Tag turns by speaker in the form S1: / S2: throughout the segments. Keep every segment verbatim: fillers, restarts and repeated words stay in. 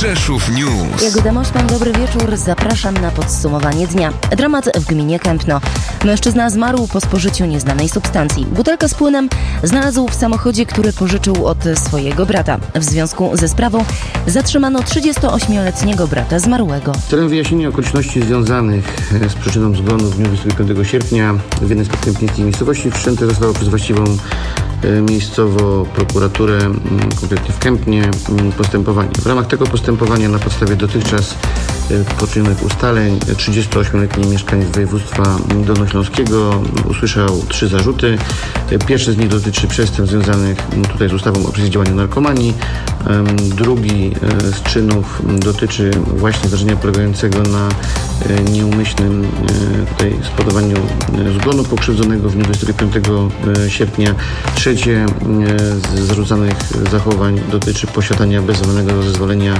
S1: Ostrzeszów News.
S2: Jagoda Mośman, dobry wieczór. Zapraszam na podsumowanie dnia. Dramat w gminie Kępno. Mężczyzna zmarł po spożyciu nieznanej substancji. Butelkę z płynem znalazł w samochodzie, który pożyczył od swojego brata. W związku ze sprawą zatrzymano trzydziestoośmioletniego brata zmarłego.
S3: Celem wyjaśnienia okoliczności związanych z przyczyną zgonu w dniu dwudziestego piątego sierpnia w jednej z podkępnickich miejscowości wszczęte zostało przez właściwą miejscowo prokuraturę, konkretnie w Kępnie, postępowanie. W ramach tego postępowania na podstawie dotychczas poczynionych ustaleń trzydziestoośmioletni mieszkaniec województwa dolnośląskiego usłyszał trzy zarzuty. Pierwszy z nich dotyczy przestępstw związanych tutaj z ustawą o przeciwdziałaniu narkomanii. Drugi z czynów dotyczy właśnie zdarzenia polegającego na nieumyślnym tutaj spowodowaniu zgonu pokrzywdzonego w dniu dwudziestego piątego sierpnia. Trzecie z zarzucanych zachowań dotyczy posiadania bez zwanego zezwolenia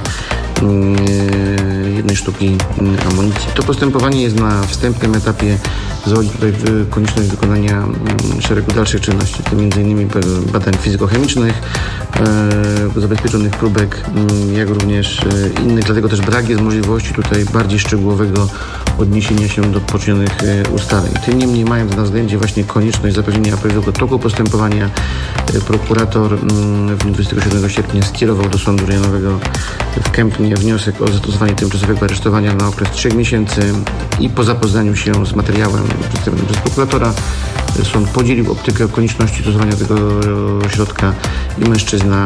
S3: jednej sztuki amunicji. To postępowanie jest na wstępnym etapie, zawodzi tutaj konieczność wykonania szeregu dalszych czynności, w tym między innymi badań fizykochemicznych, zabezpieczonych próbek, jak również innych, dlatego też brak jest możliwości tutaj bardziej szczegółowego odniesienia się do poczynionych ustaleń. Tym niemniej, mając na względzie właśnie konieczność zapewnienia prawidłowego toku postępowania, prokurator w dniu dwudziestego siódmego sierpnia skierował do Sądu Rejonowego w Kępnie wniosek o zastosowanie tymczasowego aresztowania na okres trzech miesięcy i po zapoznaniu się z materiałem przedstawionym przez prokuratora sąd podzielił optykę konieczności stosowania tego środka i mężczyzna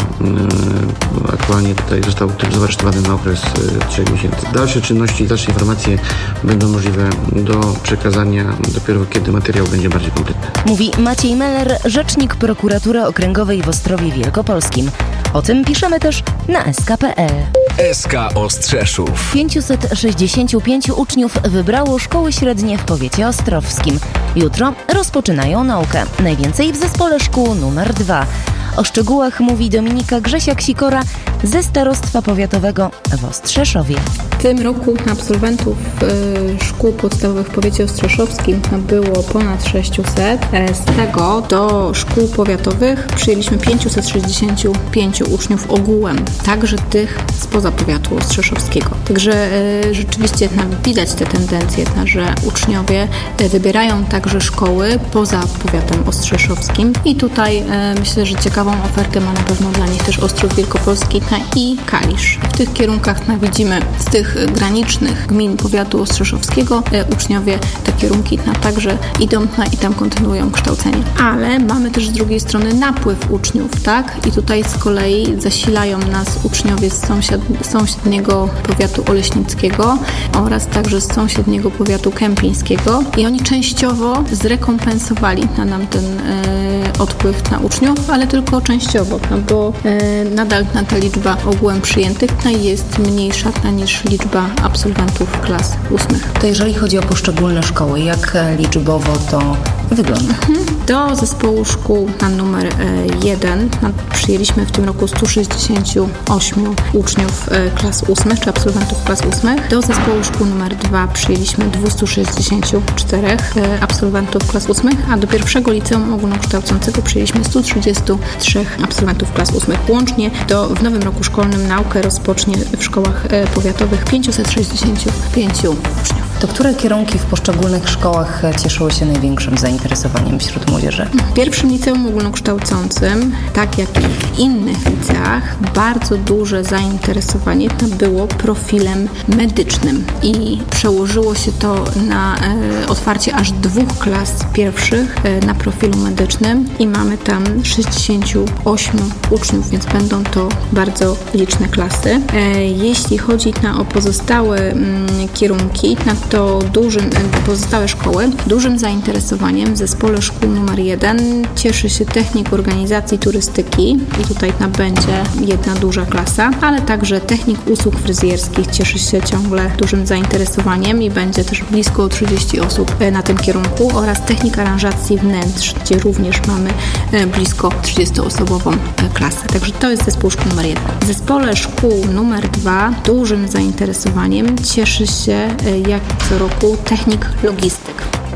S3: y, aktualnie tutaj został tymczasowo aresztowany na okres y, trzech miesięcy. Dalsze czynności, dalsze informacje będą możliwe do przekazania dopiero kiedy materiał będzie bardziej kompletny.
S2: Mówi Maciej Meller, rzecznik prokuratury okręgowej w Ostrowie Wielkopolskim. O tym piszemy też na es ka kropka pe el.
S1: S K Ostrzeszów.
S2: pięćset sześćdziesięciu pięciu uczniów wybrało szkoły średnie w powiecie ostrowskim. Jutro rozpoczynają naukę. Najwięcej w zespole szkół numer dwa. O szczegółach mówi Dominika Grzesiak-Sikora ze Starostwa Powiatowego w Ostrzeszowie.
S4: W tym roku absolwentów y, szkół podstawowych w powiecie ostrzeszowskim było ponad sześciuset. Z tego do szkół powiatowych przyjęliśmy pięćset sześćdziesięciu pięciu uczniów ogółem, także tych spoza powiatu ostrzeszowskiego. Także y, rzeczywiście widać te tendencje, że uczniowie wybierają także szkoły poza powiatem ostrzeszowskim i tutaj y, myślę, że ciekawą ofertę ma na pewno dla nich też Ostrów Wielkopolski i Kalisz. W tych kierunkach no, widzimy z tych granicznych gmin powiatu ostrzeszowskiego e, uczniowie te kierunki na także idą na, i tam kontynuują kształcenie. Ale mamy też z drugiej strony napływ uczniów, tak? I tutaj z kolei zasilają nas uczniowie z sąsiad, sąsiedniego powiatu oleśnickiego oraz także z sąsiedniego powiatu kępińskiego i oni częściowo zrekompensowali na nam ten e, odpływ na uczniów, ale tylko częściowo, no bo e, nadal na ta liczba ogółem przyjętych no jest mniejsza niż liczba absolwentów klas ósmych.
S2: To jeżeli chodzi o poszczególne szkoły, jak liczbowo to wygląda?
S4: Do zespołu szkół na numer jeden przyjęliśmy w tym roku stu sześćdziesięciu ośmiu uczniów klas ósmych, czy absolwentów klas ósmych. Do zespołu szkół numer dwa przyjęliśmy dwieście sześćdziesiąt cztery absolwentów klas ósmych, a do pierwszego liceum ogólnokształcącego przyjęliśmy stu trzydziestu trzech absolwentów klas ósmych. Łącznie do, w nowym roku szkolnym naukę rozpocznie w szkołach powiatowych pięćset sześćdziesiąt pięciu uczniów.
S2: To które kierunki w poszczególnych szkołach cieszyły się największym zainteresowaniem wśród młodzieży?
S4: W pierwszym liceum ogólnokształcącym, tak jak i w innych liceach, bardzo duże zainteresowanie było profilem medycznym i przełożyło się to na e, otwarcie aż dwóch klas pierwszych e, na profilu medycznym i mamy tam sześćdziesięciu ośmiu uczniów, więc będą to bardzo liczne klasy. E, jeśli chodzi na o pozostałe m, kierunki, na to dużym, pozostałe szkoły, dużym zainteresowaniem w zespole szkół numer jeden cieszy się technik organizacji turystyki i tutaj na będzie jedna duża klasa, ale także technik usług fryzjerskich cieszy się ciągle dużym zainteresowaniem i będzie też blisko trzydziestu osób na tym kierunku oraz technik aranżacji wnętrz, gdzie również mamy blisko trzydziestoosobową klasę. Także to jest zespół szkół numer jeden. W zespole szkół numer dwa dużym zainteresowaniem cieszy się jak co roku technik logistyk.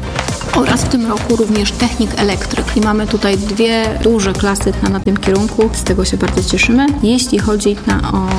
S4: oraz w tym roku również technik elektryk. I mamy tutaj dwie duże klasy na, na tym kierunku, z tego się bardzo cieszymy. Jeśli chodzi na, o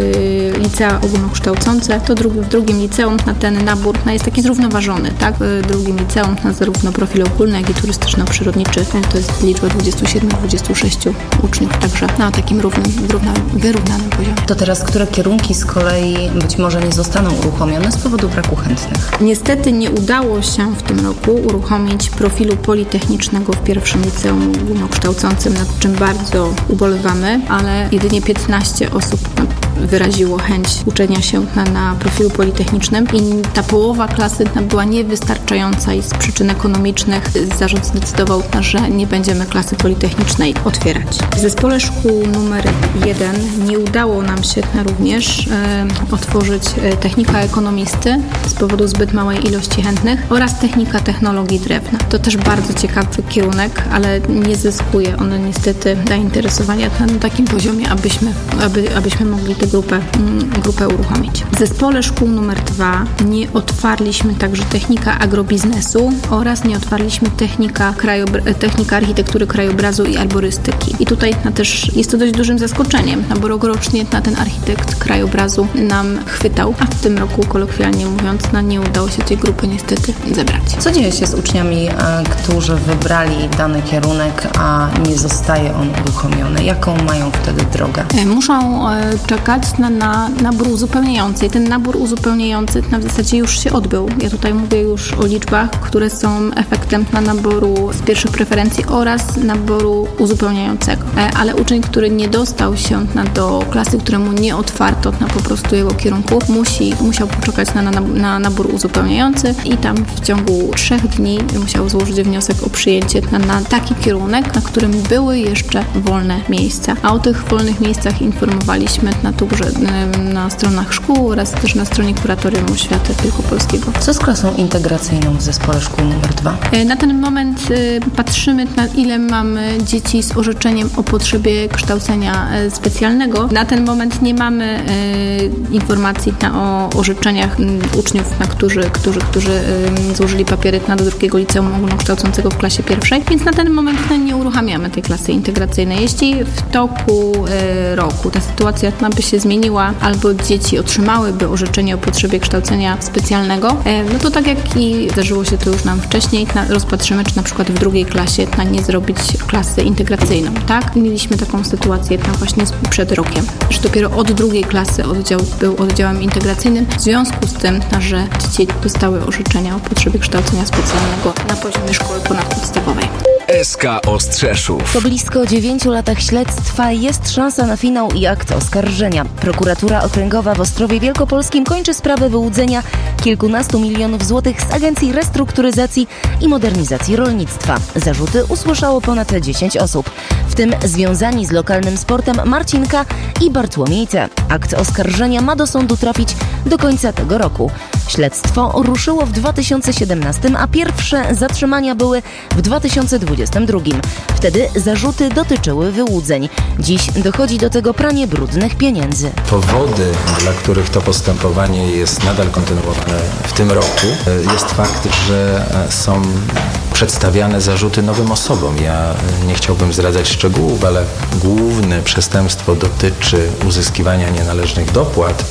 S4: y, licea ogólnokształcące, to drugi, w drugim liceum na ten nabór no, jest taki zrównoważony, tak? W drugim liceum na zarówno profil ogólny, jak i turystyczno-przyrodniczy to jest liczba dwudziestu siedmiu do dwudziestu sześciu uczniów, także na takim równym, wyrównanym, wyrównanym poziomie.
S2: To teraz które kierunki z kolei być może nie zostaną uruchomione z powodu braku chętnych?
S4: Niestety nie udało się w tym roku uruchomić profilu politechnicznego w pierwszym liceum ogólnokształcącym, nad czym bardzo ubolewamy, ale jedynie piętnaście osób wyraziło chęć uczenia się na, na profilu politechnicznym i ta połowa klasy była niewystarczająca i z przyczyn ekonomicznych zarząd zdecydował, że nie będziemy klasy politechnicznej otwierać. W zespole szkół numer jeden nie udało nam się również e, otworzyć technika ekonomisty z powodu zbyt małej ilości chętnych oraz technika technologii drewna. To też bardzo ciekawy kierunek, ale nie zyskuje on niestety zainteresowania na takim poziomie, abyśmy, aby, abyśmy mogli tę grupę, grupę uruchomić. W zespole szkół numer dwa nie otwarliśmy także technika agrobiznesu oraz nie otwarliśmy technika, krajobra- technika architektury krajobrazu i arborystyki. I tutaj na też jest to dość dużym zaskoczeniem, no bo rokrocznie na ten architekt krajobrazu nam chwytał, a w tym roku, kolokwialnie mówiąc, no nie udało się tej grupy niestety zebrać.
S2: Co dzieje się z uczniami, którzy wybrali dany kierunek, a nie zostaje on uruchomiony? Jaką mają wtedy drogę?
S4: Muszą czekać na, na nabór uzupełniający. I ten nabór uzupełniający na w zasadzie już się odbył. Ja tutaj mówię już o liczbach, które są efektem na naboru z pierwszych preferencji oraz naboru uzupełniającego. Ale uczeń, który nie dostał się na, do klasy, któremu nie otwarto na po prostu jego kierunku, musi, musiał poczekać na, na, na nabór uzupełniający i tam w ciągu trzech dni musiał złożyć wniosek o przyjęcie na, na taki kierunek, na którym były jeszcze wolne miejsca. A o tych wolnych miejscach informowaliśmy na, turze, na stronach szkół oraz też na stronie Kuratorium Oświaty Wielkopolskiego.
S2: Co z klasą integracyjną w zespole szkół numer dwa?
S4: Na ten moment patrzymy, na ile mamy dzieci z orzeczeniem o potrzebie kształcenia specjalnego. Na ten moment nie mamy informacji na, o orzeczeniach uczniów, na którzy, którzy, którzy złożyli papiery na do drugiego liceum ogólnokształcącego w klasie pierwszej, więc na ten moment nie uruchamiamy tej klasy integracyjnej. Jeśli w toku roku ta sytuacja by się zmieniła albo dzieci otrzymałyby orzeczenie o potrzebie kształcenia specjalnego, no to tak jak i zdarzyło się to już nam wcześniej, rozpatrzymy, czy na przykład w drugiej klasie na nie zrobić klasę integracyjną, tak? Mieliśmy taką sytuację tam właśnie przed rokiem, że dopiero od drugiej klasy oddział był oddziałem integracyjnym, w związku z tym, że dzieci dostały orzeczenia o potrzebie kształcenia specjalnego na poziomie szkoły ponadpodstawowej.
S1: S K Ostrzeszów.
S2: Po blisko dziewięciu latach śledztwa jest szansa na finał i akt oskarżenia. Prokuratura Okręgowa w Ostrowie Wielkopolskim kończy sprawę wyłudzenia kilkunastu milionów złotych z Agencji Restrukturyzacji i Modernizacji Rolnictwa. Zarzuty usłyszało ponad dziesięć osób, w tym związani z lokalnym sportem Marcin K. i Bartłomiej C. Akt oskarżenia ma do sądu trafić do końca tego roku. Śledztwo ruszyło w dwa tysiące siedemnastym, a pierwsze zatrzymania były w dwa tysiące dwudziestym drugim. Wtedy zarzuty dotyczyły wyłudzeń. Dziś dochodzi do tego pranie brudnych pieniędzy.
S5: Powody, dla których to postępowanie jest nadal kontynuowane w tym roku, jest fakt, że są przedstawiane zarzuty nowym osobom. Ja nie chciałbym zdradzać szczegółów, ale główne przestępstwo dotyczy uzyskiwania nienależnych dopłat,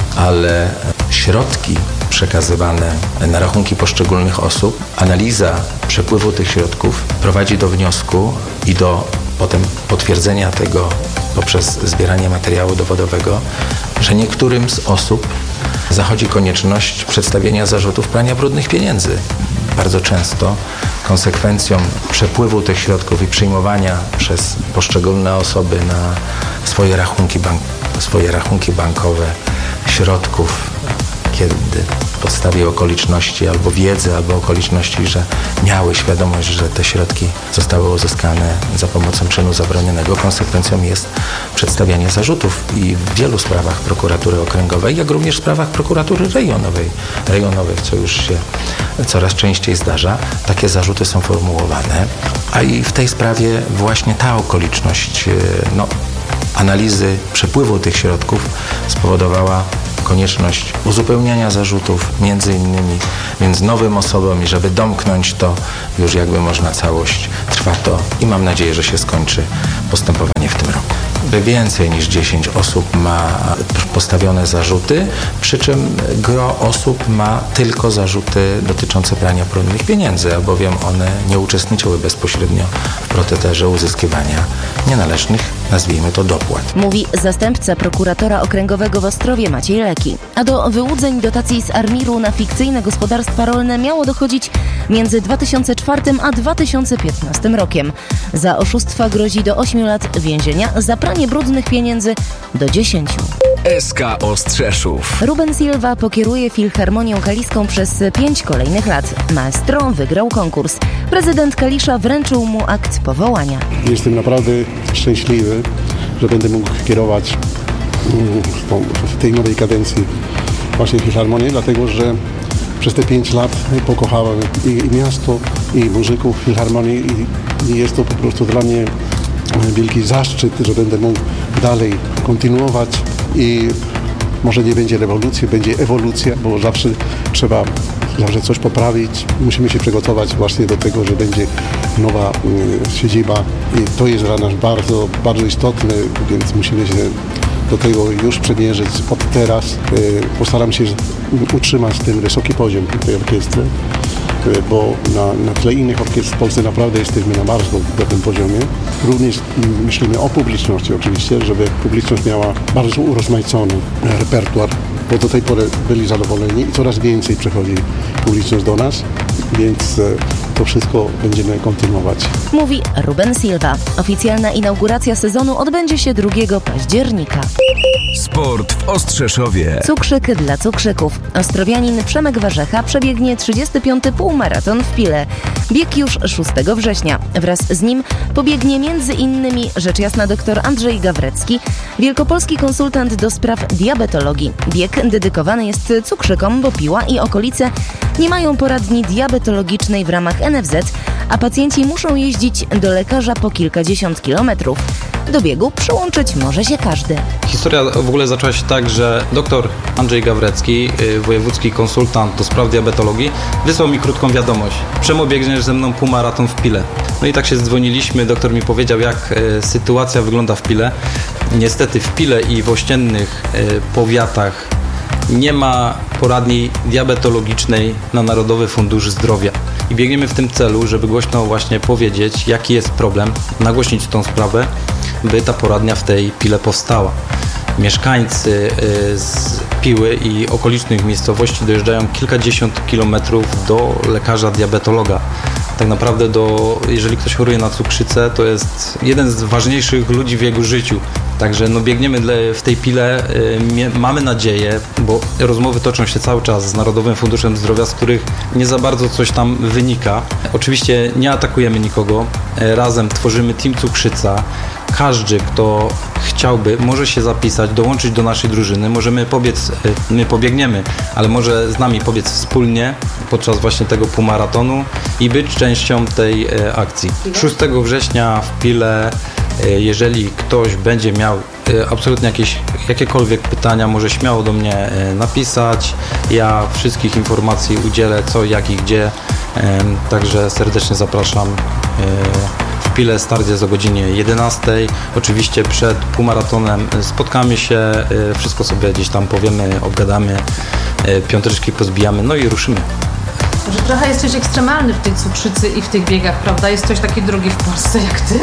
S5: ale środki przekazywane na rachunki poszczególnych osób, analiza przepływu tych środków prowadzi do wniosku i do potem potwierdzenia tego poprzez zbieranie materiału dowodowego, że niektórym z osób zachodzi konieczność przedstawienia zarzutów prania brudnych pieniędzy. Bardzo często konsekwencją przepływu tych środków i przyjmowania przez poszczególne osoby na swoje rachunki, bank, swoje rachunki bankowe środków, kiedy w podstawie okoliczności albo wiedzy, albo okoliczności, że miały świadomość, że te środki zostały uzyskane za pomocą czynu zabronionego. Konsekwencją jest przedstawianie zarzutów i w wielu sprawach prokuratury okręgowej, jak również w sprawach prokuratury rejonowej, rejonowych, co już się coraz częściej zdarza, takie zarzuty są formułowane. A i w tej sprawie właśnie ta okoliczność no, analizy przepływu tych środków spowodowała konieczność uzupełniania zarzutów między innymi, więc nowym osobom i żeby domknąć to już jakby można całość, trwa to i mam nadzieję, że się skończy postępowanie w tym roku. Więcej niż dziesięć osób ma postawione zarzuty, przy czym gro osób ma tylko zarzuty dotyczące prania brudnych pieniędzy, albowiem one nie uczestniczyły bezpośrednio w procederze uzyskiwania nienależnych, nazwijmy to, dopłat.
S2: Mówi zastępca prokuratora okręgowego w Ostrowie Maciej Leki. A do wyłudzeń dotacji z Armiru na fikcyjne gospodarstwa rolne miało dochodzić między dwa tysiące czwartym a dwa tysiące piętnastym rokiem. Za oszustwa grozi do ośmiu lat więzienia, za pranie brudnych pieniędzy do dziesięciu.
S1: S K Ostrzeszów.
S2: Ruben Silva pokieruje Filharmonią Kaliską przez pięć kolejnych lat. Maestro wygrał konkurs. Prezydent Kalisza wręczył mu akt powołania.
S6: Jestem naprawdę szczęśliwy, że będę mógł kierować w tej nowej kadencji właśnie Filharmonię, dlatego że przez te pięć lat pokochałem i, i miasto, i muzyków Filharmonii i, i jest to po prostu dla mnie wielki zaszczyt, że będę mógł dalej kontynuować i może nie będzie rewolucji, będzie ewolucja, bo zawsze trzeba zawsze coś poprawić. Musimy się przygotować właśnie do tego, że będzie nowa y, siedziba i to jest dla nas bardzo, bardzo istotne, więc musimy się do tego już przemierzyć od teraz. Y, postaram się utrzymać ten wysoki poziom tej orkiestry, y, bo na, na tle innych orkiestr w Polsce naprawdę jesteśmy na bardzo dobrym poziomie. Również y, myślimy o publiczności oczywiście, żeby publiczność miała bardzo urozmaicony repertuar, bo do tej pory byli zadowoleni i coraz więcej przychodzi publiczność do nas, więc to wszystko będziemy kontynuować.
S2: Mówi Ruben Silva. Oficjalna inauguracja sezonu odbędzie się drugiego października.
S1: Sport w Ostrzeszowie.
S2: Cukrzyk dla cukrzyków. Ostrowianin Przemek Warzecha przebiegnie trzydziesty piąty półmaraton w Pile. Bieg już szóstego września. Wraz z nim pobiegnie między innymi rzecz jasna dr Andrzej Gawrecki, wielkopolski konsultant do spraw diabetologii. Bieg dedykowany jest cukrzykom, bo Piła i okolice nie mają poradni diabetologicznej w ramach N F Z, a pacjenci muszą jeździć do lekarza po kilkadziesiąt kilometrów. Do biegu przyłączyć może się każdy.
S7: Historia w ogóle zaczęła się tak, że dr Andrzej Gawrecki, wojewódzki konsultant do spraw diabetologii, wysłał mi krótką wiadomość. Przemo, biegniesz ze mną półmaraton w Pile. No i tak się dzwoniliśmy, doktor mi powiedział, jak e, sytuacja wygląda w Pile. Niestety w Pile i w ościennych e, powiatach nie ma poradni diabetologicznej na Narodowy Fundusz Zdrowia. I biegniemy w tym celu, żeby głośno właśnie powiedzieć, jaki jest problem, nagłośnić tą sprawę, by ta poradnia w tej Pile powstała. Mieszkańcy z Piły i okolicznych miejscowości dojeżdżają kilkadziesiąt kilometrów do lekarza diabetologa. Tak naprawdę, do, jeżeli ktoś choruje na cukrzycę, to jest jeden z ważniejszych ludzi w jego życiu. Także no, biegniemy w tej Pile, mamy nadzieję, bo rozmowy toczą się cały czas z Narodowym Funduszem Zdrowia, z których nie za bardzo coś tam wynika. Oczywiście nie atakujemy nikogo, razem tworzymy Team Cukrzyca. Każdy, kto chciałby, może się zapisać, dołączyć do naszej drużyny. Możemy pobiec, my pobiegniemy, ale może z nami pobiec wspólnie podczas właśnie tego półmaratonu i być częścią tej akcji. szóstego września w Pile, jeżeli ktoś będzie miał absolutnie jakieś, jakiekolwiek pytania, może śmiało do mnie napisać. Ja wszystkich informacji udzielę, co, jak i gdzie. Także serdecznie zapraszam. W Pile start jest o godzinie jedenastej. Oczywiście przed półmaratonem spotkamy się, wszystko sobie gdzieś tam powiemy, obgadamy, piąteczki pozbijamy, no i ruszymy.
S8: Że trochę jesteś ekstremalny w tej cukrzycy i w tych biegach, prawda? Jest ktoś taki drugi w Polsce jak ty?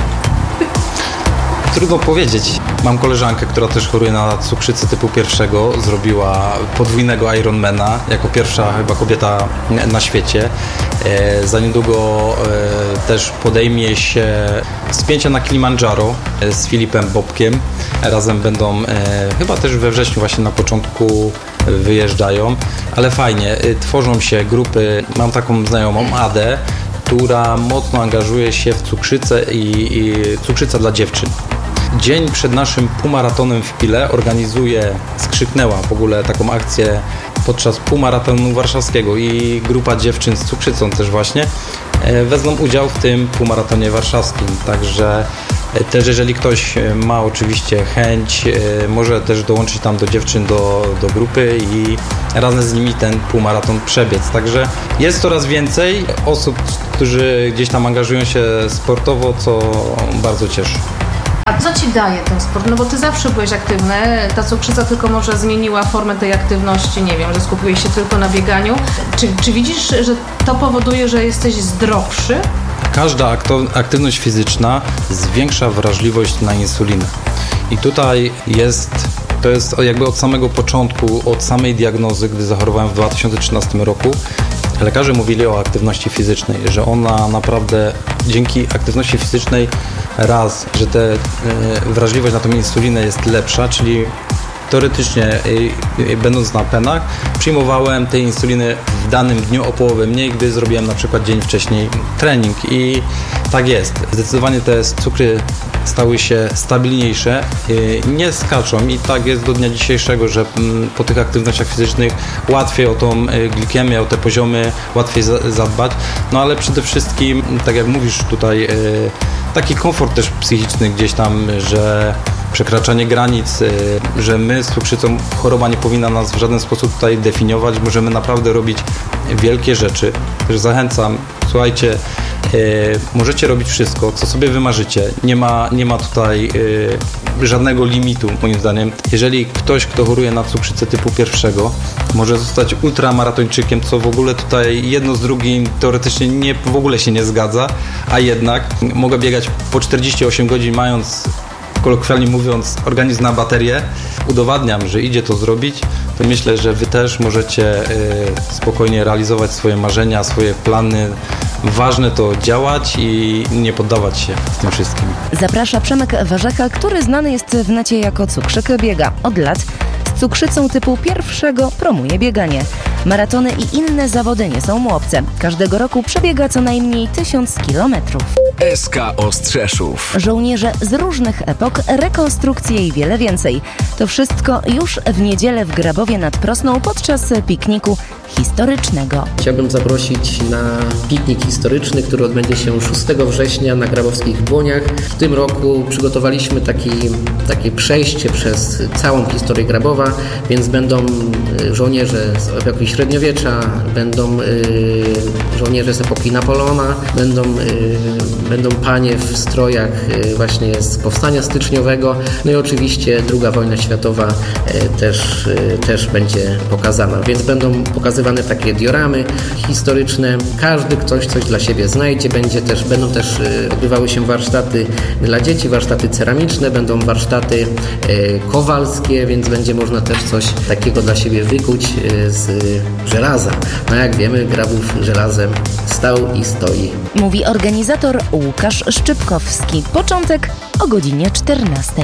S7: Trudno powiedzieć. Mam koleżankę, która też choruje na cukrzycę typu pierwszego. Zrobiła podwójnego Ironmana jako pierwsza chyba kobieta na świecie. E, za niedługo e, też podejmie się wspięcia na Kilimandżaro e, z Filipem Bobkiem. Razem będą e, chyba też we wrześniu właśnie na początku wyjeżdżają. Ale fajnie, e, tworzą się grupy. Mam taką znajomą, Adę, która mocno angażuje się w cukrzycę i, i cukrzyca dla dziewczyn. Dzień przed naszym półmaratonem w Pile organizuje, skrzyknęła w ogóle taką akcję podczas półmaratonu warszawskiego i grupa dziewczyn z cukrzycą też właśnie wezmą udział w tym półmaratonie warszawskim. Także też jeżeli ktoś ma oczywiście chęć, może też dołączyć tam do dziewczyn do, do grupy i razem z nimi ten półmaraton przebiec. Także jest coraz więcej osób, którzy gdzieś tam angażują się sportowo, co bardzo cieszy.
S8: A co Ci daje ten sport? No bo Ty zawsze byłeś aktywny, ta cukrzyca tylko może zmieniła formę tej aktywności, nie wiem, że skupiłeś się tylko na bieganiu. Czy, czy widzisz, że to powoduje, że jesteś zdrowszy?
S7: Każda aktywność fizyczna zwiększa wrażliwość na insulinę. I tutaj jest, to jest jakby od samego początku, od samej diagnozy, gdy zachorowałem w dwa tysiące trzynastym roku, lekarze mówili o aktywności fizycznej, że ona naprawdę dzięki aktywności fizycznej raz, że ta y, wrażliwość na tą insulinę jest lepsza, czyli teoretycznie y, y, będąc na penach przyjmowałem tej insuliny w danym dniu o połowę mniej, gdy zrobiłem na przykład dzień wcześniej trening i tak jest. Zdecydowanie te cukry stały się stabilniejsze, y, nie skaczą i tak jest do dnia dzisiejszego, że y, po tych aktywnościach fizycznych łatwiej o tą y, glikemię, o te poziomy łatwiej za, zadbać, no ale przede wszystkim, tak jak mówisz tutaj, y, taki komfort też psychiczny gdzieś tam, że przekraczanie granic, że my z cukrzycą choroba nie powinna nas w żaden sposób tutaj definiować, możemy naprawdę robić wielkie rzeczy. Też zachęcam, słuchajcie, możecie robić wszystko, co sobie wymarzycie. Nie ma, nie ma tutaj żadnego limitu, moim zdaniem. Jeżeli ktoś, kto choruje na cukrzycę typu pierwszego, może zostać ultramaratończykiem, co w ogóle tutaj jedno z drugim teoretycznie nie, w ogóle się nie zgadza, a jednak mogę biegać po czterdzieści osiem godzin, mając, kolokwialnie mówiąc, organizm na baterię, udowadniam, że idzie to zrobić, to myślę, że Wy też możecie y, spokojnie realizować swoje marzenia, swoje plany. Ważne to działać i nie poddawać się w tym wszystkim.
S2: Zaprasza Przemek Warzecha, który znany jest w necie jako Cukrzyk Biega. Od lat z cukrzycą typu pierwszego promuje bieganie. Maratony i inne zawody nie są mu obce. Każdego roku przebiega co najmniej tysiąc kilometrów.
S1: S K Ostrzeszów.
S2: Żołnierze z różnych epok, rekonstrukcje i wiele więcej. To wszystko już w niedzielę w Grabowie nad Prosną podczas pikniku historycznego.
S9: Chciałbym zaprosić na piknik historyczny, który odbędzie się szóstego września na Grabowskich Błoniach. W tym roku przygotowaliśmy taki, takie przejście przez całą historię Grabowa, więc będą żołnierze z epoki średniowiecza, będą y, żołnierze z epoki Napoleona, będą, y, będą panie w strojach y, właśnie z powstania styczniowego, no i oczywiście druga wojna światowa y, też, y, też będzie pokazana, więc będą pokazywane takie dioramy historyczne. Każdy ktoś coś dla siebie znajdzie. Będzie też, będą też y, odbywały się warsztaty dla dzieci, warsztaty ceramiczne, będą warsztaty y, kowalskie, więc będzie można też coś takiego dla siebie wykuć y, z y, żelaza. No jak wiemy, Grabów żelazem stał i stoi.
S2: Mówi organizator Łukasz Szczypkowski. Początek o godzinie czternastej.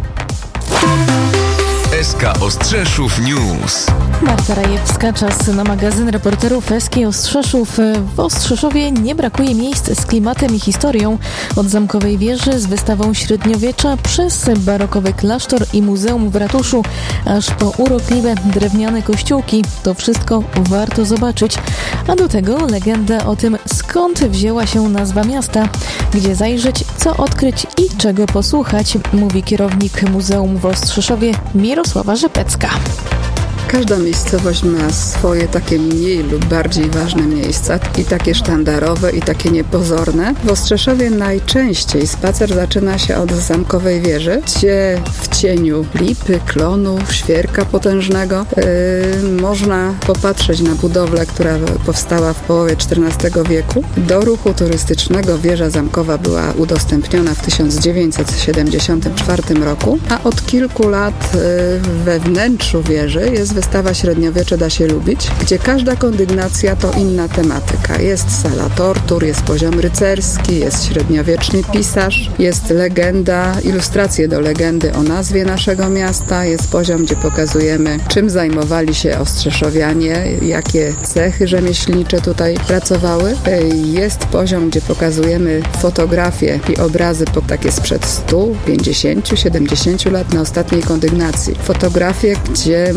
S1: S K Ostrzeszów News.
S10: Marta Rajewska, czas na magazyn reporterów S K Ostrzeszów. W Ostrzeszowie nie brakuje miejsc z klimatem i historią. Od zamkowej wieży z wystawą średniowiecza przez barokowy klasztor i muzeum w ratuszu, aż po urokliwe drewniane kościółki. To wszystko warto zobaczyć. A do tego legenda o tym, skąd wzięła się nazwa miasta, gdzie zajrzeć, co odkryć i czego posłuchać, mówi kierownik muzeum w Ostrzeszowie Mirosława Rzepecka.
S11: Każda miejscowość ma swoje takie mniej lub bardziej ważne miejsca i takie sztandarowe i takie niepozorne. W Ostrzeszowie najczęściej spacer zaczyna się od zamkowej wieży, gdzie w cieniu lipy, klonów, świerka potężnego yy, można popatrzeć na budowlę, która powstała w połowie czternastego wieku. Do ruchu turystycznego wieża zamkowa była udostępniona w tysiąc dziewięćset siedemdziesiątym czwartym roku, a od kilku lat yy, we wnętrzu wieży jest wystawa Średniowiecze da się lubić, gdzie każda kondygnacja to inna tematyka. Jest sala tortur, jest poziom rycerski, jest średniowieczny pisarz, jest legenda, ilustracje do legendy o nazwie naszego miasta, jest poziom, gdzie pokazujemy, czym zajmowali się ostrzeszowianie, jakie cechy rzemieślnicze tutaj pracowały. Jest poziom, gdzie pokazujemy fotografie i obrazy takie sprzed stu, pięćdziesięciu, siedemdziesięciu lat na ostatniej kondygnacji. Fotografie, gdzie można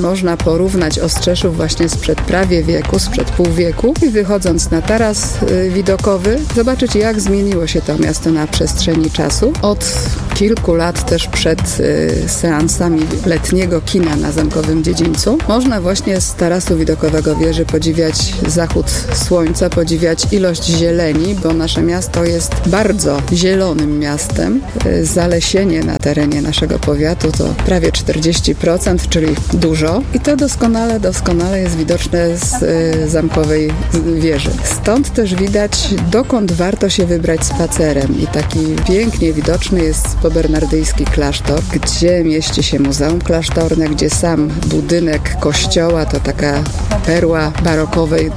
S11: porównać Ostrzeszów właśnie sprzed prawie wieku, sprzed pół wieku i wychodząc na taras widokowy, zobaczyć, jak zmieniło się to miasto na przestrzeni czasu. Od kilku lat też przed seansami letniego kina na Zamkowym Dziedzińcu można właśnie z tarasu widokowego wieży podziwiać zachód słońca, podziwiać ilość zieleni, bo nasze miasto jest bardzo zielonym miastem. Zalesienie na terenie naszego powiatu to prawie czterdzieści procent, czyli dużo. I to doskonale, doskonale jest widoczne z y, Zamkowej Wieży. Stąd też widać, dokąd warto się wybrać spacerem. I taki pięknie widoczny jest pobernardyjski klasztor, gdzie mieści się Muzeum Klasztorne, gdzie sam budynek kościoła to taka perła barokowej, y,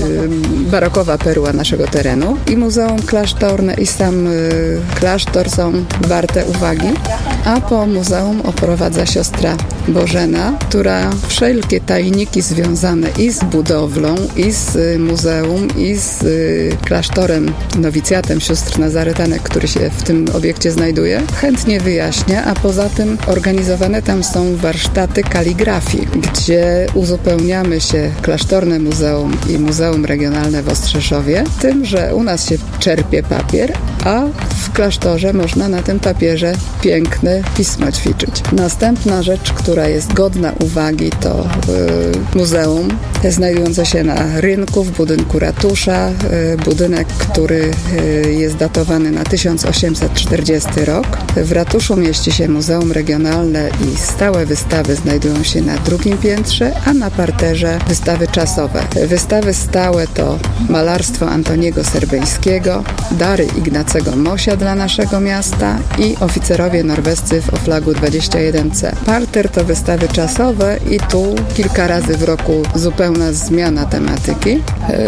S11: barokowa perła naszego terenu. I Muzeum Klasztorne i sam y, klasztor są warte uwagi. A po muzeum oprowadza siostra Bożena, która wszelkie tajniki związane i z budowlą, i z muzeum, i z klasztorem, nowicjatem sióstr Nazaretanek, który się w tym obiekcie znajduje, chętnie wyjaśnia, a poza tym organizowane tam są warsztaty kaligrafii, gdzie uzupełniamy się klasztorne muzeum i Muzeum Regionalne w Ostrzeszowie tym, że u nas się czerpie papier, a w klasztorze można na tym papierze piękne pismo ćwiczyć. Następna rzecz, która jest godna uwagi, to y, muzeum znajdujące się na rynku w budynku ratusza. Y, budynek, który y, jest datowany na tysiąc osiemset czterdziesty rok. W ratuszu mieści się Muzeum Regionalne i stałe wystawy znajdują się na drugim piętrze, a na parterze wystawy czasowe. Wystawy stałe to malarstwo Antoniego Serbeńskiego, dary Ignacego Mosia dla naszego miasta i oficerowie norwescy w Oflagu dwadzieścia jeden C. Parter to wystawy czasowe i tu kilka razy w roku zupełna zmiana tematyki.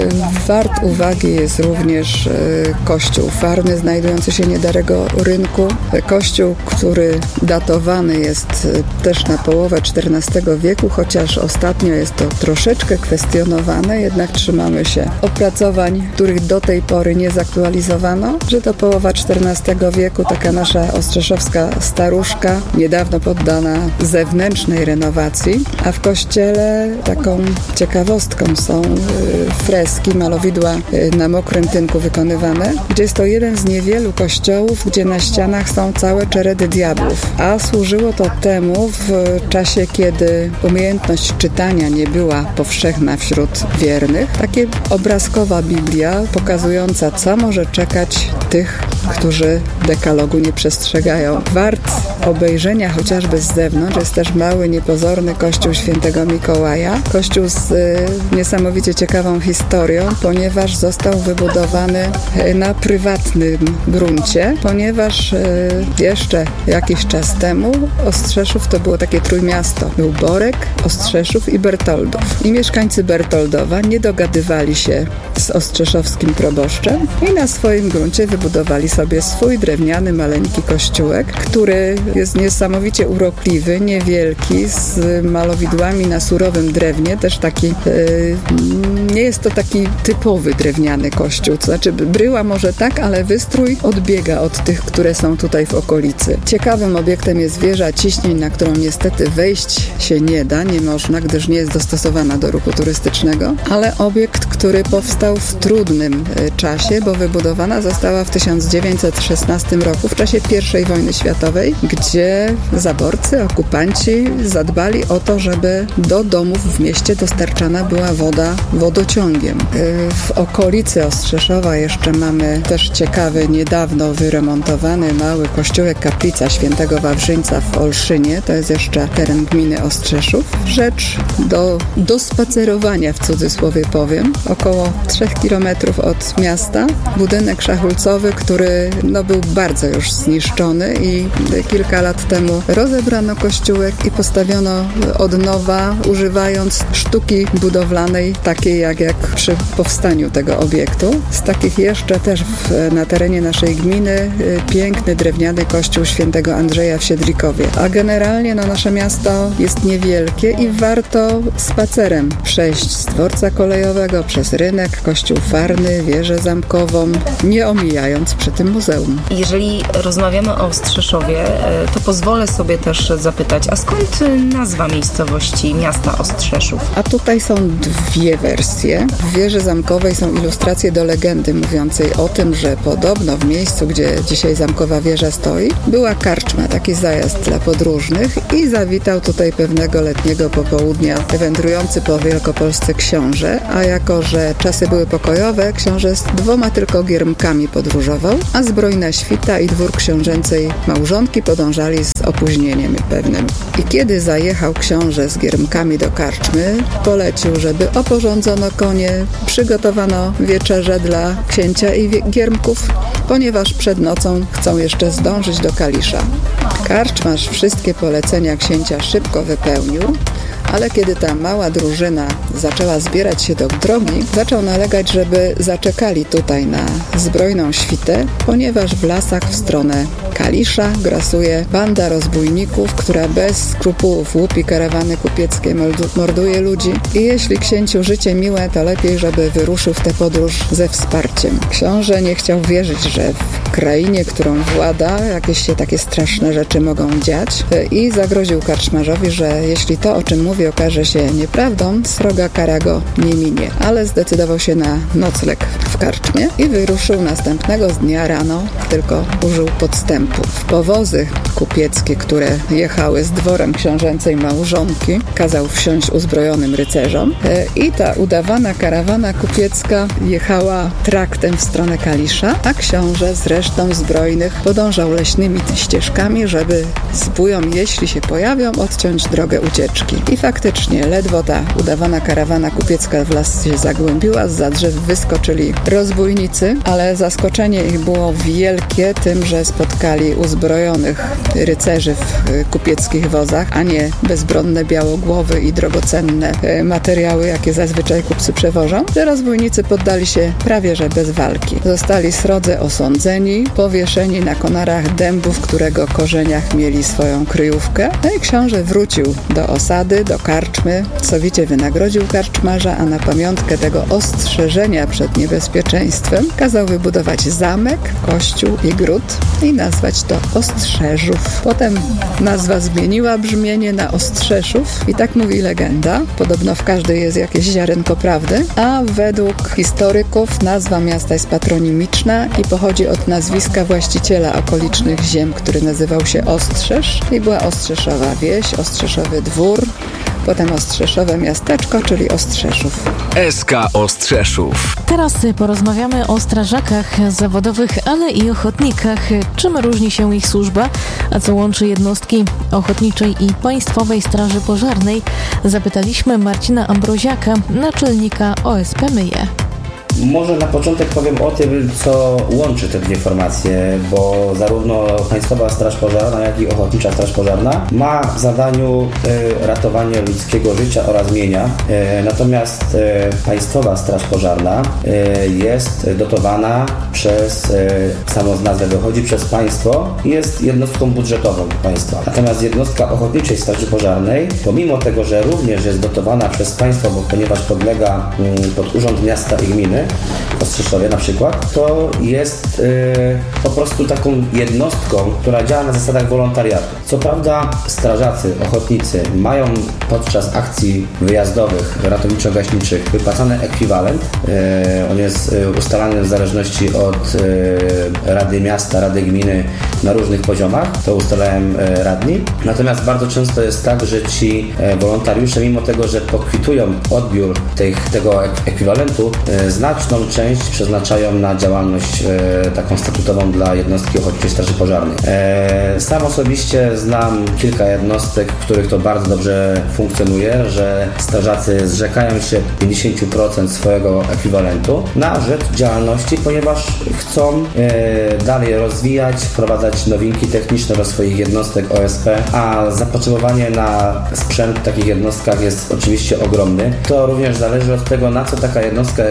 S11: Wart uwagi jest również kościół farny znajdujący się niedaleko rynku. Kościół, który datowany jest też na połowę czternastego wieku, chociaż ostatnio jest to troszeczkę kwestionowane, jednak trzymamy się opracowań, których do tej pory nie zaktualizowano, że to połowa czternastego wieku, taka nasza ostrzeszowska staruszka, niedawno poddana zewnętrznej renowacji, a w kościele taką ciekawostką są freski, malowidła na mokrym tynku wykonywane, gdzie jest to jeden z niewielu kościołów, gdzie na ścianach są całe czeredy diabłów, a służyło to temu w czasie, kiedy umiejętność czytania nie była powszechna wśród wiernych. Takie obrazkowa Biblia pokazująca, co może czekać tych, którzy dekalogu nie przestrzegają. Wart obejrzenia chociażby z zewnątrz jest też mały, niepozorny kościół świętego Mikołaja. Kościół z y, niesamowicie ciekawą historią, ponieważ został wybudowany na prywatnym gruncie, ponieważ y, jeszcze jakiś czas temu Ostrzeszów to było takie trójmiasto. Był Borek, Ostrzeszów i Bertoldów. I mieszkańcy Bertoldowa nie dogadywali się z ostrzeszowskim proboszczem i na swoim gruncie wybudowali sobie swój drewniany, maleńki kościółek, który jest niesamowicie urokliwy, niewielki, z malowidłami na surowym drewnie, też taki, yy, nie jest to taki typowy drewniany kościół, to znaczy bryła może tak, ale wystrój odbiega od tych, które są tutaj w okolicy. Ciekawym obiektem jest wieża ciśnień, na którą niestety wejść się nie da, nie można, gdyż nie jest dostosowana do ruchu turystycznego, ale obiekt, który powstał w trudnym czasie, bo wybudowana została w tysiąc dziewięćset szesnastym roku, w czasie pierwszej wojny światowej, gdzie zaborcy, okupanci zadbali o to, żeby do domów w mieście dostarczana była woda wodociągiem. W okolicy Ostrzeszowa jeszcze mamy też ciekawy, niedawno wyremontowany mały kościółek kaplica świętego Wawrzyńca w Olszynie. To jest jeszcze teren gminy Ostrzeszów. Rzecz do, do spacerowania, w cudzysłowie powiem. Około trzech kilometrów od miasta. Budynek szachulcowy, który no, był bardzo już zniszczony i kilka lat temu rozebrano kościółek i postawiono od nowa, używając sztuki budowlanej, takiej jak, jak przy powstaniu tego obiektu. Z takich jeszcze też w, na terenie naszej gminy piękny drewniany kościół świętego Andrzeja w Siedlikowie. A generalnie no, nasze miasto jest niewielkie i warto spacerem przejść z dworca kolejowego przez rynek, kościół farny, wieżę zamkową, nie omijając przy tym tym muzeum.
S2: Jeżeli rozmawiamy o Ostrzeszowie, to pozwolę sobie też zapytać, a skąd nazwa miejscowości miasta Ostrzeszów?
S11: A tutaj są dwie wersje. W wieży zamkowej są ilustracje do legendy mówiącej o tym, że podobno w miejscu, gdzie dzisiaj zamkowa wieża stoi, była karczma, taki zajazd dla podróżnych i zawitał tutaj pewnego letniego popołudnia wędrujący po Wielkopolsce książę, a jako, że czasy były pokojowe, książę z dwoma tylko giermkami podróżował, a zbrojna świta i dwór książęcej małżonki podążali z opóźnieniem pewnym. I kiedy zajechał książę z giermkami do karczmy, polecił, żeby oporządzono konie, przygotowano wieczerze dla księcia i giermków, ponieważ przed nocą chcą jeszcze zdążyć do Kalisza. Karczmarz wszystkie polecenia księcia szybko wypełnił, ale kiedy ta mała drużyna zaczęła zbierać się do drogi, zaczął nalegać, żeby zaczekali tutaj na zbrojną świtę, ponieważ w lasach w stronę Kalisza grasuje banda rozbójników, która bez skrupułów łupi karawany kupieckie, morduje ludzi i jeśli księciu życie miłe, to lepiej, żeby wyruszył w tę podróż ze wsparciem. Książę nie chciał wierzyć, że w krainie, którą włada, jakieś się takie straszne rzeczy mogą dziać i zagroził karczmarzowi, że jeśli to, o czym mówi, okaże się nieprawdą, sroga kara go nie minie. Ale zdecydował się na nocleg w karczmie i wyruszył następnego dnia rano, tylko użył podstępu. W powozy kupieckie, które jechały z dworem książęcej małżonki, kazał wsiąść uzbrojonym rycerzom i ta udawana karawana kupiecka jechała traktem w stronę Kalisza, a książę z resztą zbrojnych podążał leśnymi ścieżkami, żeby zbójom, jeśli się pojawią, odciąć drogę ucieczki. I faktycznie, ledwo ta udawana karawana kupiecka w las się zagłębiła, zza drzew wyskoczyli rozbójnicy, ale zaskoczenie ich było wielkie tym, że spotkali uzbrojonych rycerzy w kupieckich wozach, a nie bezbronne białogłowy i drogocenne materiały, jakie zazwyczaj kupcy przewożą, że rozbójnicy poddali się prawie że bez walki. Zostali srodze osądzeni, powieszeni na konarach dębu, w którego korzeniach mieli swoją kryjówkę. No i książę wrócił do osady, do karczmy, sowicie wynagrodził karczmarza, a na pamiątkę tego ostrzeżenia przed niebezpieczeństwem kazał wybudować zamek, kościół i gród i nazwać to Ostrzeszów. Potem nazwa zmieniła brzmienie na Ostrzeszów i tak mówi legenda. Podobno w każdej jest jakieś ziarenko prawdy, a według historyków nazwa miasta jest patronimiczna i pochodzi od nazwiska właściciela okolicznych ziem, który nazywał się Ostrzesz i była Ostrzeszowa wieś, Ostrzeszowy dwór, potem Ostrzeszowe miasteczko, czyli Ostrzeszów.
S1: S K Ostrzeszów.
S10: Teraz porozmawiamy o strażakach zawodowych, ale i ochotnikach. Czym różni się ich służba, a co łączy jednostki Ochotniczej i Państwowej Straży Pożarnej? Zapytaliśmy Marcina Ambroziaka, naczelnika O S P Myje.
S12: Może na początek powiem o tym, co łączy te dwie formacje, bo zarówno Państwowa Straż Pożarna, jak i Ochotnicza Straż Pożarna ma w zadaniu y, ratowanie ludzkiego życia oraz mienia. Y, natomiast y, Państwowa Straż Pożarna y, jest dotowana przez, y, samo z nazwy wychodzi, przez państwo i jest jednostką budżetową państwa. Natomiast jednostka Ochotniczej Straży Pożarnej, pomimo tego, że również jest dotowana przez państwo, bo ponieważ podlega y, pod Urząd Miasta i Gminy, w Ostrzeszowie na przykład, to jest y, po prostu taką jednostką, która działa na zasadach wolontariatu. Co prawda strażacy, ochotnicy mają podczas akcji wyjazdowych, ratowniczo-gaśniczych wypłacany ekwiwalent. Y, on jest y, ustalany w zależności od y, Rady Miasta, Rady Gminy na różnych poziomach. To ustalają y, radni. Natomiast bardzo często jest tak, że ci y, wolontariusze, mimo tego, że pokwitują odbiór tych, tego ek- ekwiwalentu, y, znaczną część przeznaczają na działalność e, taką statutową dla jednostki Ochotniczej Straży Pożarnej. E, sam osobiście znam kilka jednostek, w których to bardzo dobrze funkcjonuje, że strażacy zrzekają się pięćdziesiąt procent swojego ekwiwalentu na rzecz działalności, ponieważ chcą e, dalej rozwijać, wprowadzać nowinki techniczne do swoich jednostek O S P, a zapotrzebowanie na sprzęt w takich jednostkach jest oczywiście ogromny. To również zależy od tego, na co taka jednostka jest ukierunkowana.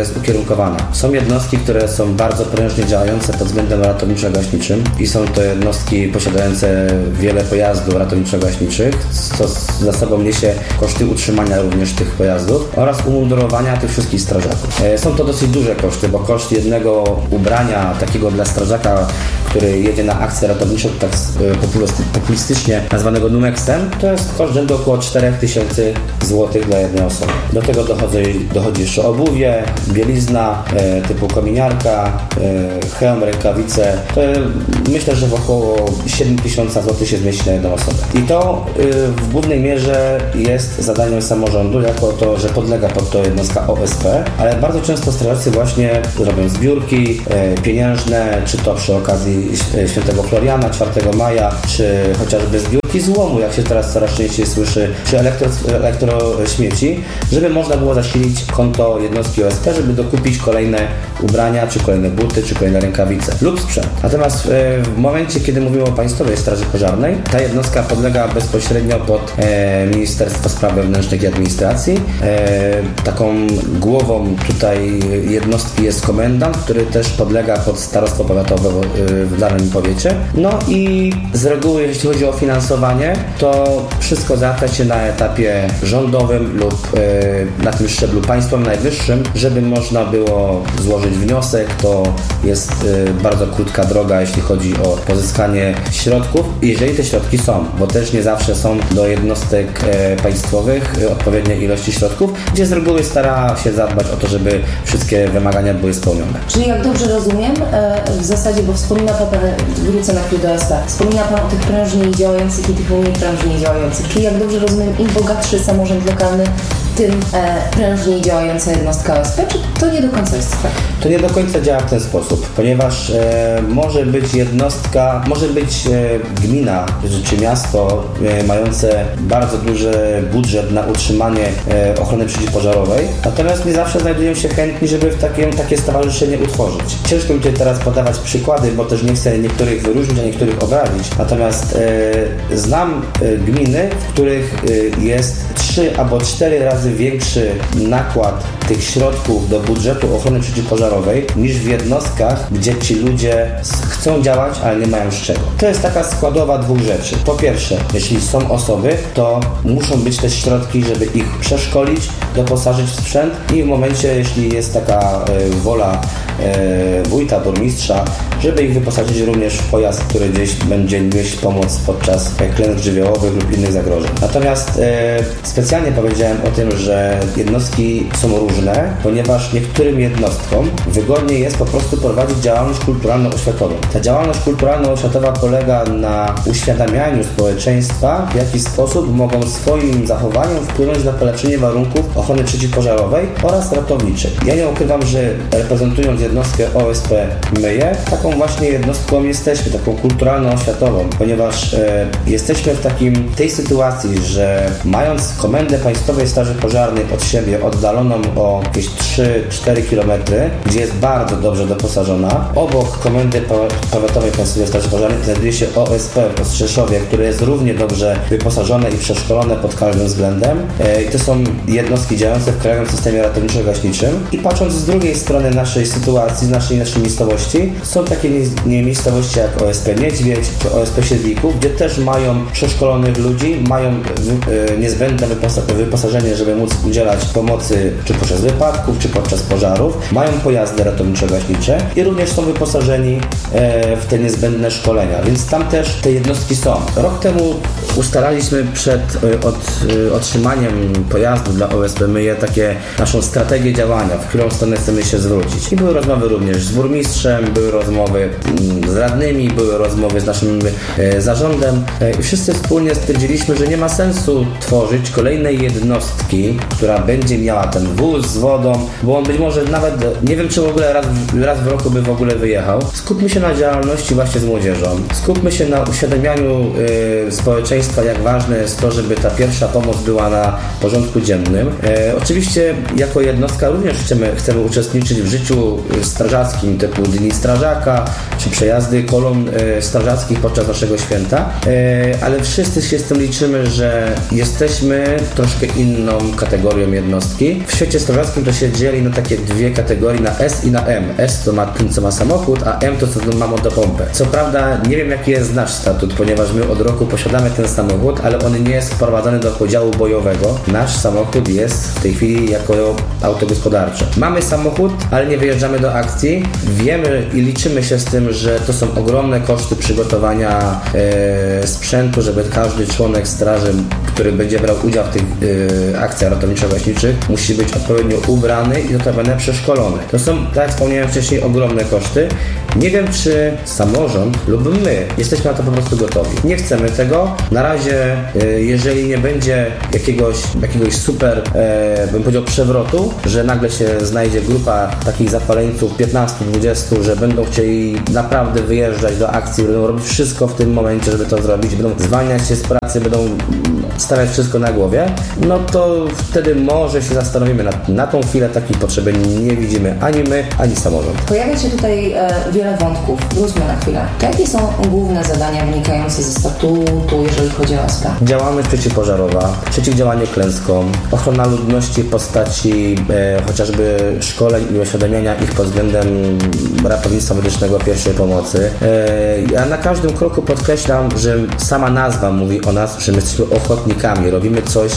S12: zróżnicowana. Są jednostki, które są bardzo prężnie działające pod względem ratowniczo-gaśniczym i są to jednostki posiadające wiele pojazdów ratowniczo-gaśniczych, co za sobą niesie koszty utrzymania również tych pojazdów oraz umundurowania tych wszystkich strażaków. Są to dosyć duże koszty, bo koszt jednego ubrania takiego dla strażaka, który jedzie na akcję ratowniczą, tak populistycznie nazwanego Numexem, to jest koszt rzędu około cztery tysiące złotych dla jednej osoby. Do tego dochodzi, dochodzi jeszcze obuwie, bielizna e, typu kominiarka, e, hełm, rękawice. To myślę, że w około siedem tysięcy złotych się zmieści na jedną osobę. I to e, w głównej mierze jest zadaniem samorządu, jako to, że podlega pod to jednostka O S P, ale bardzo często strażacy właśnie robią zbiórki e, pieniężne, czy to przy okazji Świętego Floriana, czwartego maja, czy chociażby zbiórki złomu, jak się teraz coraz częściej słyszy, czy elektro, elektrośmieci, żeby można było zasilić konto jednostki O S P, żeby dokupić kolejne ubrania, czy kolejne buty, czy kolejne rękawice lub sprzęt. Natomiast w momencie, kiedy mówimy o Państwowej Straży Pożarnej, ta jednostka podlega bezpośrednio pod e, Ministerstwo Spraw Wewnętrznych i Administracji. E, taką głową tutaj jednostki jest komendant, który też podlega pod starostwo powiatowe w danym powiecie. No i z reguły, jeśli chodzi o finansowanie, to wszystko załatwia się na etapie rządowym lub e, na tym szczeblu państwowym najwyższym, żeby można było złożyć wniosek. To jest e, bardzo krótka droga, jeśli chodzi o pozyskanie środków, jeżeli te środki są, bo też nie zawsze są do jednostek e, państwowych e, odpowiednie ilości środków, gdzie z reguły stara się zadbać o to, żeby wszystkie wymagania były spełnione.
S2: Czyli jak dobrze rozumiem, e, w zasadzie, bo wspomina Pan, wrócę na chwilę do O S P, wspomina Pan o tych prężniej działających i tych mniej prężniej działających. Czyli jak dobrze rozumiem, im bogatszy samorząd lokalny, tym e, prężniej działająca jednostka O S P, czy to nie do końca jest tak?
S12: To nie do końca działa w ten sposób, ponieważ e, może być jednostka, może być e, gmina czy miasto e, mające bardzo duży budżet na utrzymanie e, ochrony przeciwpożarowej, natomiast nie zawsze znajdują się chętni, żeby w takie, takie stowarzyszenie utworzyć. Ciężko mi tutaj teraz podawać przykłady, bo też nie chcę niektórych wyróżnić, a niektórych obrazić, natomiast e, znam e, gminy, w których e, jest trzy albo cztery razy większy nakład tych środków do budżetu ochrony przeciwpożarowej niż w jednostkach, gdzie ci ludzie chcą działać, ale nie mają z czego. To jest taka składowa dwóch rzeczy. Po pierwsze, jeśli są osoby, to muszą być też środki, żeby ich przeszkolić, doposażyć w sprzęt i w momencie, jeśli jest taka y, wola y, wójta, burmistrza, żeby ich wyposażyć również w pojazd, który gdzieś będzie nieść pomoc podczas klęsk żywiołowych lub innych zagrożeń. Natomiast y, specjalnie powiedziałem o tym, że jednostki są różne, ponieważ niektórym jednostkom wygodniej jest po prostu prowadzić działalność kulturalno-oświatową. Ta działalność kulturalno-oświatowa polega na uświadamianiu społeczeństwa, w jaki sposób mogą swoim zachowaniem wpłynąć na polepszenie warunków ochrony przeciwpożarowej oraz ratowniczej. Ja nie ukrywam, że reprezentując jednostkę O S P Myje, taką właśnie jednostką jesteśmy, taką kulturalno-oświatową, ponieważ e, jesteśmy w takim, tej sytuacji, że mając Komendę Państwowej Straży Pożarnej od siebie oddaloną o jakieś trzy cztery kilometry, gdzie jest bardzo dobrze doposażona. Obok Komendy Powiatowej Państwowej Straży Pożarnej znajduje się O S P w Ostrzeszowie, które jest równie dobrze wyposażone i przeszkolone pod każdym względem. I to są jednostki działające w krajowym systemie ratowniczo-gaśniczym. I patrząc z drugiej strony naszej sytuacji, z naszej, naszej miejscowości, są takie nie, miejscowości jak O S P Niedźwiedź czy O S P Siedlików, gdzie też mają przeszkolonych ludzi, mają y, niezbędne wyposa- wyposażenie, żeby móc udzielać pomocy czy podczas wypadków, czy podczas pożarów. Mają pojazdy ratowniczo-gaśnicze i również są wyposażeni e, w te niezbędne szkolenia, więc tam też te jednostki są. Rok temu ustalaliśmy przed e, od, e, otrzymaniem pojazdu dla O S P Myje takie naszą strategię działania, w którą stronę chcemy się zwrócić. I były rozmowy również z burmistrzem, były rozmowy mm, z radnymi, były rozmowy z naszym e, zarządem e, i wszyscy wspólnie stwierdziliśmy, że nie ma sensu tworzyć kolejnej jednostki, która będzie miała ten wóz z wodą, bo on być może nawet, nie wiem czy w ogóle raz, raz w roku by w ogóle wyjechał. Skupmy się na działalności właśnie z młodzieżą. Skupmy się na uświadamianiu y, społeczeństwa, jak ważne jest to, żeby ta pierwsza pomoc była na porządku dziennym. Y, oczywiście jako jednostka również chcemy, chcemy uczestniczyć w życiu strażackim typu Dni Strażaka, światła czy przejazdy kolumn e, strażackich podczas naszego święta, e, ale wszyscy się z tym liczymy, że jesteśmy troszkę inną kategorią jednostki. W świecie strażackim to się dzieli na takie dwie kategorie, na S i na M. S to ma ten, co ma samochód, a M to co ma motopompę. Co prawda nie wiem, jaki jest nasz statut, ponieważ my od roku posiadamy ten samochód, ale on nie jest wprowadzany do podziału bojowego. Nasz samochód jest w tej chwili jako auto gospodarcze. Mamy samochód, ale nie wyjeżdżamy do akcji. Wiemy i liczymy się z tym, że to są ogromne koszty przygotowania e, sprzętu, żeby każdy członek straży, który będzie brał udział w tych e, akcjach ratowniczo-gaśniczych, musi być odpowiednio ubrany i notabene przeszkolony. To są, tak jak wspomniałem wcześniej, ogromne koszty. Nie wiem, czy samorząd lub my jesteśmy na to po prostu gotowi. Nie chcemy tego. Na razie, e, jeżeli nie będzie jakiegoś, jakiegoś super, e, bym powiedział, przewrotu, że nagle się znajdzie grupa takich zapaleńców piętnastu dwudziestu, że będą chcieli naprawdę wyjeżdżać do akcji, będą robić wszystko w tym momencie, żeby to zrobić, będą zwalniać się z pracy, będą stawiać wszystko na głowie, no to wtedy może się zastanowimy. Na, na tą chwilę takiej potrzeby nie widzimy ani my, ani samorząd.
S2: Pojawia się tutaj e, wiele wątków. Wróćmy na chwilę. Jakie są główne zadania wynikające ze statutu, jeżeli chodzi o S P?
S12: Działalność przeciwpożarowa, przeciwdziałanie klęskom, ochrona ludności w postaci e, chociażby szkoleń i uświadamiania ich pod względem ratownictwa medycznego pierwszej pomocy. E, ja na każdym kroku podkreślam, że sama nazwa mówi o nas, że my jesteśmy ochotnikami, robimy coś,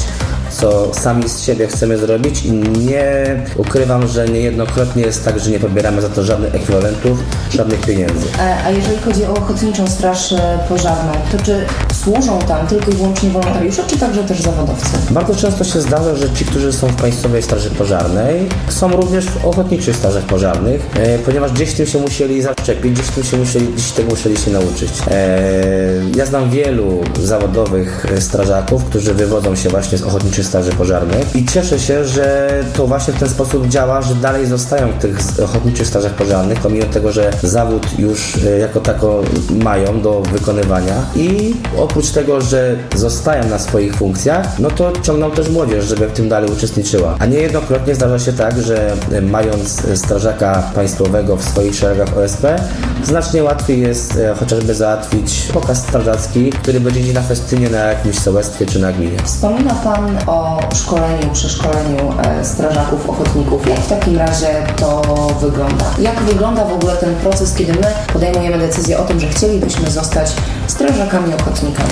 S12: co sami z siebie chcemy zrobić i nie ukrywam, że niejednokrotnie jest tak, że nie pobieramy za to żadnych ekwiwalentów, żadnych pieniędzy.
S2: A jeżeli chodzi o Ochotniczą Straż Pożarną, to czy służą tam tylko i wyłącznie wolontariusze, czy także też zawodowcy?
S12: Bardzo często się zdarza, że ci, którzy są w Państwowej Straży Pożarnej, są również w Ochotniczych Strażach Pożarnych, e, ponieważ gdzieś tym się musieli zaszczepić, gdzieś tym się musieli, gdzieś tego musieli się nauczyć. E, ja znam wielu zawodowych strażaków, którzy wywodzą się właśnie z Ochotniczych Straży Pożarnych i cieszę się, że to właśnie w ten sposób działa, że dalej zostają w tych Ochotniczych Strażach Pożarnych, pomimo tego, że zawód już jako tako mają do wykonywania i oprócz tego, że zostają na swoich funkcjach, no to ciągną też młodzież, żeby w tym dalej uczestniczyła. A niejednokrotnie zdarza się tak, że mając strażaka państwowego w swoich szeregach O S P, znacznie łatwiej jest chociażby załatwić pokaz strażacki, który będzie gdzieś na festynie na jakimś sołectwie czy na gminie.
S2: Wspomina Pan o szkoleniu, przeszkoleniu strażaków, ochotników. Jak w takim razie to wygląda? Jak wygląda w ogóle ten proces, kiedy my podejmujemy decyzję o tym, że chcielibyśmy zostać strażakami, ochotnikami?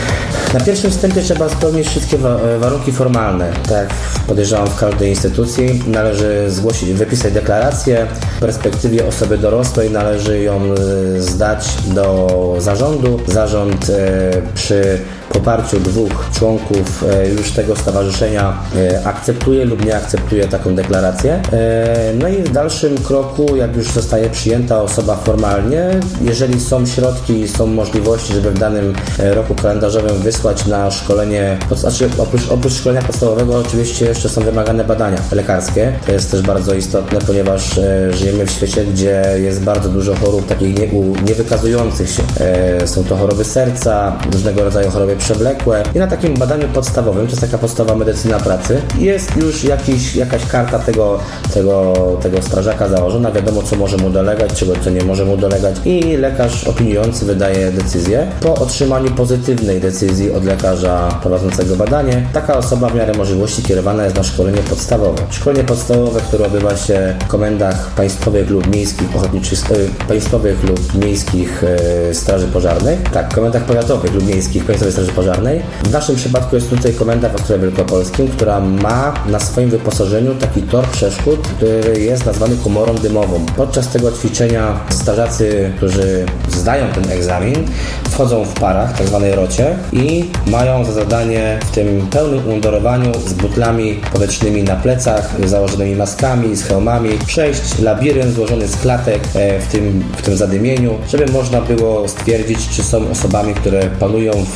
S12: Na pierwszym wstępie trzeba spełnić wszystkie wa- warunki formalne. Tak jak podejrzewam w każdej instytucji, należy zgłosić, wypisać deklarację. W perspektywie osoby dorosłej należy ją zdać do zarządu. Zarząd e, przy poparciu dwóch członków już tego stowarzyszenia akceptuje lub nie akceptuje taką deklarację. No i w dalszym kroku, jak już zostaje przyjęta osoba formalnie, jeżeli są środki, są możliwości, żeby w danym roku kalendarzowym wysłać na szkolenie, znaczy oprócz, oprócz szkolenia podstawowego oczywiście jeszcze są wymagane badania lekarskie. To jest też bardzo istotne, ponieważ żyjemy w świecie, gdzie jest bardzo dużo chorób takich nie, niewykazujących się. Są to choroby serca, różnego rodzaju choroby przewlekłe i na takim badaniu podstawowym, to jest taka podstawowa medycyna pracy, jest już jakiś, jakaś karta tego, tego, tego strażaka założona, wiadomo co może mu dolegać, czego co nie może mu dolegać i lekarz opiniujący wydaje decyzję. Po otrzymaniu pozytywnej decyzji od lekarza prowadzącego badanie, taka osoba w miarę możliwości kierowana jest na szkolenie podstawowe. Szkolenie podstawowe, które odbywa się w komendach państwowych lub miejskich ochotniczych, e, państwowych lub miejskich e, straży pożarnych, tak, w komendach powiatowych lub miejskich państwowej straży pożarnej. W naszym przypadku jest tutaj komenda w Ostrowie Wielkopolskim, która ma na swoim wyposażeniu taki tor przeszkód, który jest nazwany komorą dymową. Podczas tego ćwiczenia strażacy, którzy zdają ten egzamin, wchodzą w parach, tak zwanej rocie i mają za zadanie w tym pełnym umundurowaniu z butlami powietrznymi na plecach, założonymi maskami, z hełmami, przejść labirynt złożony z klatek w tym, w tym zadymieniu, żeby można było stwierdzić, czy są osobami, które panują w sytuacji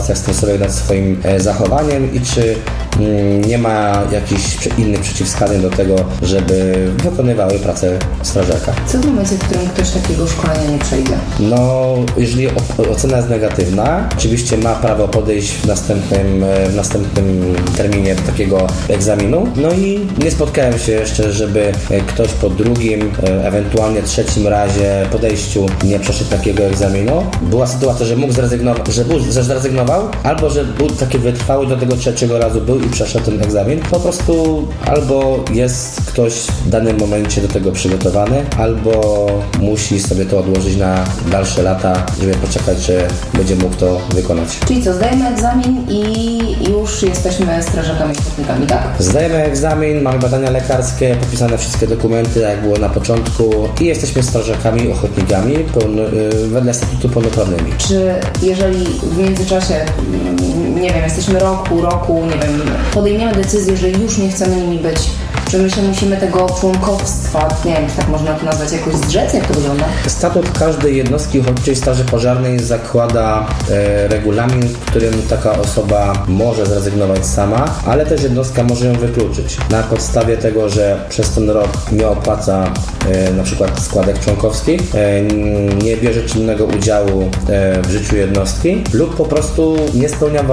S12: sytuacjach stresowych nad swoim zachowaniem i czy nie ma jakichś innych przeciwwskazań do tego, żeby wykonywały pracę strażaka.
S2: Co w momencie, w którym ktoś takiego szkolenia nie przejdzie?
S12: No, jeżeli ocena jest negatywna, oczywiście ma prawo podejść w następnym, w następnym terminie do takiego egzaminu. No i nie spotkałem się jeszcze, żeby ktoś po drugim, ewentualnie trzecim razie podejściu nie przeszedł takiego egzaminu. Była sytuacja, że mógł zrezygnować, że, był, że zrezygnował, albo że był taki wytrwały, do tego trzeciego razu był i przeszedł ten egzamin. Po prostu albo jest ktoś w danym momencie do tego przygotowany, albo musi sobie to odłożyć na dalsze lata, żeby poczekać, że będzie mógł to wykonać.
S2: Czyli co, zdajemy egzamin i już jesteśmy strażakami ochotnikami, tak?
S12: Zdajemy egzamin, mamy badania lekarskie, popisane wszystkie dokumenty, jak było na początku i jesteśmy strażakami ochotnikami pełno, yy, wedle statutu pełnoprawnymi.
S2: Czy jeżeli w międzyczasie, nie wiem, jesteśmy rok, pół roku, nie wiem, podejmiemy decyzję, że już nie chcemy nimi być, czy my się musimy tego członkostwa, nie wiem, czy tak można to nazwać, jakoś zrzec? Jak to wygląda?
S12: Statut każdej jednostki Ochotniczej Straży Pożarnej zakłada e, regulamin, w którym taka osoba może zrezygnować sama, ale też jednostka może ją wykluczyć. Na podstawie tego, że przez ten rok nie opłaca e, na przykład składek członkowskich, e, nie bierze czynnego udziału e, w życiu jednostki lub po prostu nie spełnia